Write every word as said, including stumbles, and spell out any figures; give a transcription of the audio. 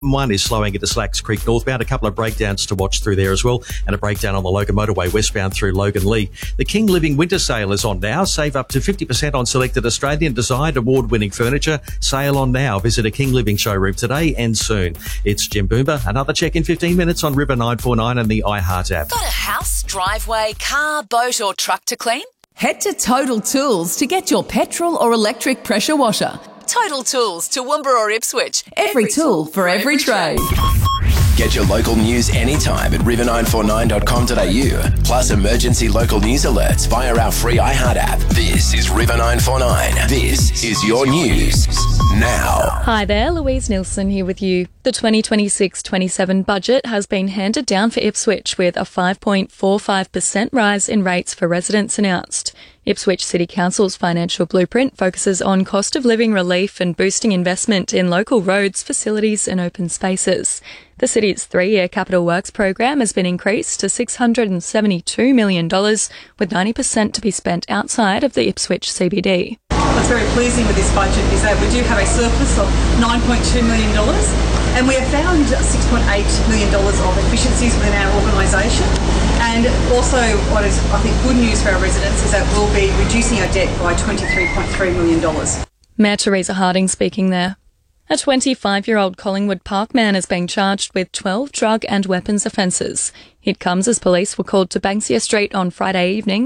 One is slowing into Slacks Creek northbound, a couple of breakdowns to watch through there as well, and a breakdown on the Logan Motorway westbound through Logan Lee. The King Living Winter Sale is on now. Save up to fifty percent on selected Australian designed award-winning furniture. Sale on now. Visit a King Living showroom today and soon. It's Jim Boomba. Another check in fifteen minutes on River nine four nine and the iHeart app. Got a house, driveway, car, boat or truck to clean? Head to Total Tools to get your petrol or electric pressure washer. Total Tools, Toowoomba or Ipswich. Every tool for every trade. Get your local news anytime at river nine four nine dot com dot a u. Plus emergency local news alerts via our free iHeart app. This is River nine four nine. This is your news now. Hi there, Louise Nilsson here with you. The twenty twenty-six twenty-seven budget has been handed down for Ipswich with a five point four five percent rise in rates for residents announced. Ipswich City Council's financial blueprint focuses on cost of living relief and boosting investment in local roads, facilities and open spaces. The city's three-year capital works program has been increased to six hundred seventy-two million dollars, with ninety percent to be spent outside of the Ipswich C B D. What's very pleasing with this budget is that we do have a surplus of nine point two million dollars, and we have found six point eight million dollars of efficiencies within our organisation. And also, what is, I think, good news for our residents is that we'll be reducing our debt by twenty-three point three million dollars. Mayor Teresa Harding speaking there. A twenty-five-year-old Collingwood Park man is being charged with twelve drug and weapons offences. It comes as police were called to Banksia Street on Friday evening